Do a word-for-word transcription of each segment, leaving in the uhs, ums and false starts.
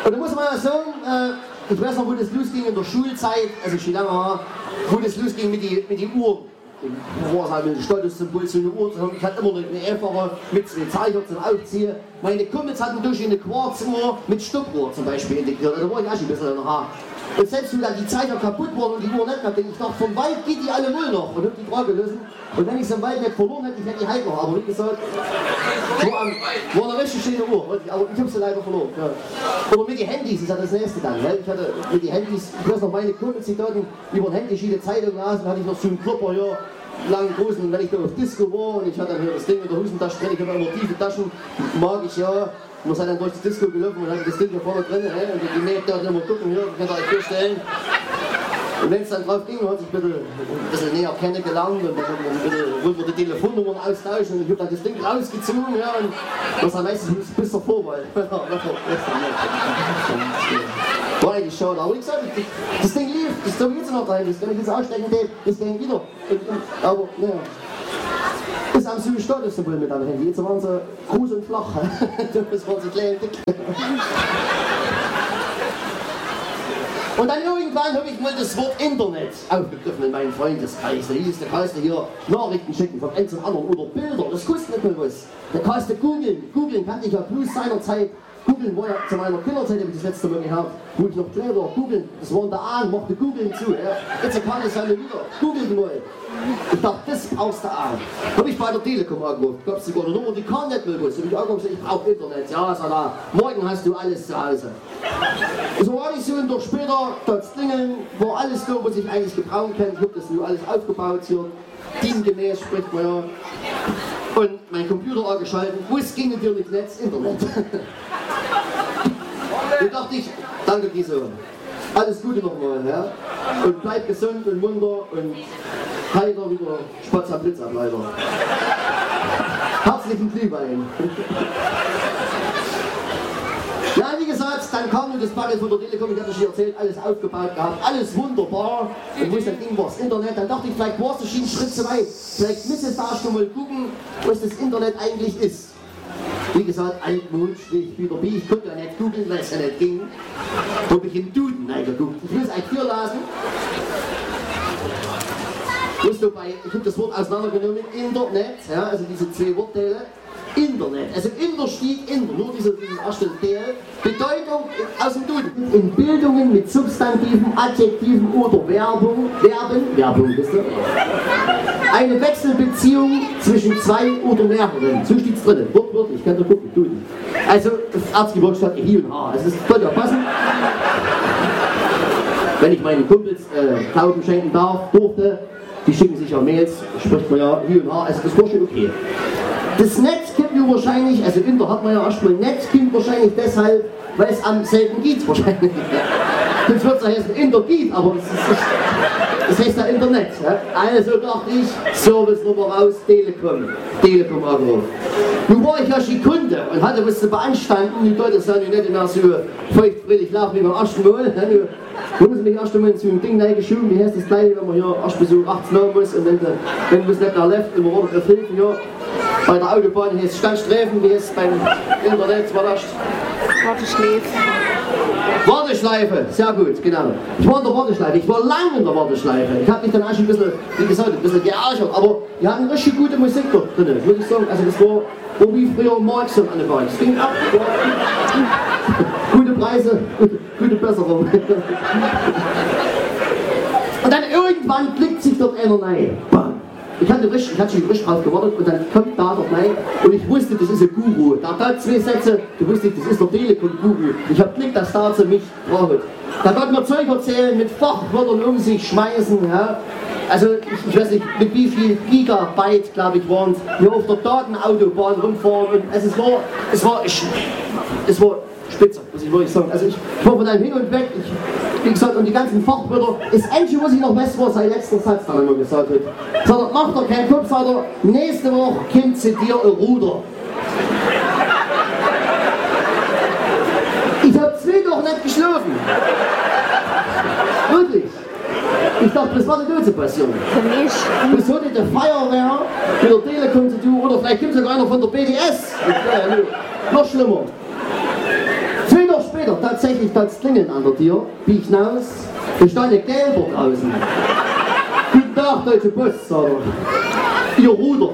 Und da muss man ja sagen, äh, ich weiß noch, wo das losging in der Schulzeit, also schon lange her, wo das losging mit den mit die Uhren. Wo war es halt ein Statussymbol zu einer Uhr zu haben. Ich hatte immer eine einfache mit zwei Zeiger zum Aufziehen. Meine Kumpels hatten durch eine Quarzuhr mit Stoppuhr zum Beispiel integriert. Da war ich auch schon ein bisschen in der Haar. Und selbst wenn dann die Zeiger kaputt waren und die Uhr nicht mehr, denke ich, dachte, vom Wald geht die alle null noch. Und hab die Frage gelöst. Und wenn ich sie im Wald nicht verloren hätte, ich hätte die halt noch. Aber wie gesagt, war, ein, war eine richtig schöne Uhr. Aber ich habe sie leider verloren. Ja. Oder mit den Handys, das ist ja das nächste dann. Ne? Ich hatte mit den Handys, ich weiß noch, meine Kumpels, die dort über ein Handy jede Zeitung lasen, hatte ich noch so einen Klopper hier. Langen großen, und wenn ich da auf Disco war und ich hatte dann hier das Ding in der Hosentasche drin, ich habe immer tiefe Taschen, mag ich ja. Man sei dann durch die Disco gelaufen und hatte das Ding hier vorne drin, äh, und die Mädchen dort immer gucken, hier, könnt ihr euch vorstellen. Und wenn es dann drauf ging, hat sich ein bisschen, ein bisschen näher kennengelernt und dann wollten wir die Telefonnummern austauschen und ich habe dann das Ding rausgezogen, ja, und das war meistens bis zur Vorwahl. War eigentlich schade, aber wie gesagt, das Ding lief, das darf ich jetzt noch rein, das kann ich jetzt ausstecken, das ging wieder. Aber, naja. Bis am süßen Statussymbol mit am Handy, jetzt waren sie groß und flach, das waren sie klein und dick. Und dann irgendwann habe ich mal das Wort Internet aufgegriffen in meinen Freundeskreis. Da hieß, der kannst du hier Nachrichten schicken von einem zum anderen oder Bilder, das kostet nicht mehr was. Da kannst du googeln, googeln kannte ich ja bloß seinerzeit. Googeln war ja zu meiner Kinderzeit, habe ich das letzte Mal gehabt, wo ich noch klein war. Googeln, das war in der A, machte Googeln zu. Ja. Jetzt kann es ja nicht wieder. Googeln neu. Ich dachte, das brauchst du A. Habe ich bei der Telekom angerufen, gab es sogar eine Nummer, die kann nicht mehr was. Habe ich angerufen, ich brauche Internet. Ja, sag da, morgen hast du alles zu Hause. So war ich so ein Tag später, das Klingeln, war alles da, was ich eigentlich gebrauchen kann. Ich habe das nur alles aufgebaut hier. Diengemäß spricht man ja. Und mein Computer angeschaltet, wo es ging natürlich Netz, Internet. Da dachte ich, danke Gisela, alles Gute nochmal, ja? Und bleib gesund und munter und heiter wieder Spatz am Blitzableiter. Herzlichen Glühwein. Ja, wie gesagt, dann kam nur das Paket von der Telekom, ich hatte schon erzählt, alles aufgebaut gehabt, alles wunderbar. Und wo es dann ging, war das Internet, dann dachte ich, vielleicht war es der Schienen Schritt zu weit. Vielleicht müsste es da schon mal gucken, was das Internet eigentlich ist. Wie gesagt, altmodisch, wie ich wieder bin, ich konnte ja nicht googeln, weil es ja nicht ging. Habe ich im Duden reingeguckt. Ich muss eigentlich hier lassen. Bei, ich habe das Wort auseinandergenommen, Internet, ja, also diese zwei Wortteile. Internet, also Inter steht Inter, nur diese, dieses erste Teil. Bedeutung aus dem Duden. In Bildungen mit Substantiven, Adjektiven oder Werbung, Verben, Werbung, wisst ihr? Eine Wechselbeziehung zwischen zwei oder mehreren. So steht es drin. Wortwörtlich, kann ihr gucken, Duden. Also, das Erzgebirge statt Hi und H. Also, das könnte ja passen. Wenn ich meinen Kumpels äh, Glauben schenken darf, durfte, die schicken sich ja Mails, spricht man ja Hi und H, also das war schon okay. Das Netz kommt ja wahrscheinlich, also Inter hat man ja erstmal Netz, kommt wahrscheinlich deshalb, weil es am selben geht wahrscheinlich. Das wird ja heißen Inter geht, aber es ist, das heißt ja Internet. Ja? Also dachte ich, Service-Nummer raus, Telekom, Telekom angerufen. Nun war ich ja schon Kunde und hatte was zu beanstanden, die Leute sind ja nicht mehr so feuchtfröhlich laufen wie beim ersten Mal. Da muss ich mich erst einmal zu einem Ding reingeschoben, wie heißt das gleich, wenn man hier erst bis um achtzehn Uhr muss und wenn, wenn man es nicht mehr läuft, immer wieder auf Hilfe hier. Bei der Autobahn heißt es Standstreifen, wie heißt es beim Internet, war das? Warteschleife. Warteschleife, sehr gut, genau. Ich war in der Warteschleife, ich war lange in der Warteschleife. Ich habe mich dann auch schon ein bisschen, wie gesagt, ein bisschen geärgert, aber die hatten richtig gute Musik dort drin, muss ich sagen. Also das war, war wie früher Marx und Annebahn. Es ging ab, gute Preise, gute Besserung. Und dann irgendwann blickt sich dort einer rein. Bam. Ich hatte, richtig, ich hatte schon richtig drauf gewartet und dann kommt da dort rein und ich wusste, das ist ein Guru. Da hat zwei Sätze, du wusstest, das ist der Telekom-Guru. Ich hab Glück, dass da zu mich braucht. Da konnte man Zeug erzählen, mit Fachwörtern um sich schmeißen. Ja. Also ich, ich weiß nicht, mit wie viel Gigabyte, glaube ich, waren es, hier auf der Datenautobahn rumfahren. Und also es war, es war, ich, es war spitze, muss ich wirklich sagen. Also ich, ich war von einem hin und weg. Ich, Wie gesagt, und die ganzen Fachwörter, das Einzige, was ich noch weiß, war sein letzter Satz, dann immer gesagt hat. Sagt er, macht doch keinen Kopf, sagt er, nächste Woche kommt zu dir ein Ruder. Ich habe zwei Wochen nicht geschlafen. Wirklich. Ich dachte, das war eine Döse-Passion. Für mich. Das hatte der Feuerwehr mit der Telekom zu tun, oder vielleicht gibt es sogar einer von der B D S. Ja, noch schlimmer. Zwei Wochen später, tatsächlich plötzlich das Klingeln an der Tür, bieg ich hinaus, da stand ein Gelber draußen. Guten Tag, Deutsche Post, sagt er. Ihr Ruder.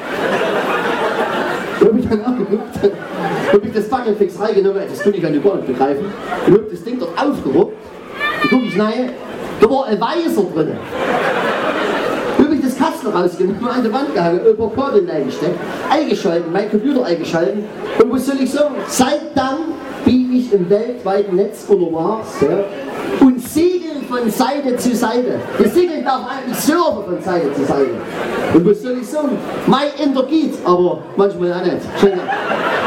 Da hab ich dann angeguckt, da hab ich das Fackelfix reingenommen, das konnte ich an die gar nicht begreifen, und hab das Ding dort aufgeruppt, da guck ich rein, da war ein Weißer drin. Da hab ich das Kastel rausgenommen, an die Wand gehangen, über Kabel eingesteckt, eingeschalten, mein Computer eingeschalten, und was soll ich sagen, seit dann bin ich im weltweiten Netz unterwegs, ja, und segeln von Seite zu Seite. Das Segeln darf eigentlich surfen von Seite zu Seite. Und was soll ich sagen? Mein Ender geht, aber manchmal auch nicht. Schön.